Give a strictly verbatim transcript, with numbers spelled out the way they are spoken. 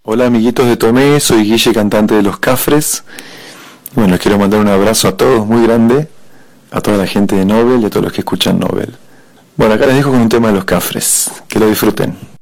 Hola amiguitos de Tomé, soy Guille, cantante de Los Cafres. Bueno, les quiero mandar un abrazo a todos muy grande, a toda la gente de Nobel y a todos los que escuchan Nobel. Bueno, acá les dejo con un tema de Los Cafres, que lo disfruten.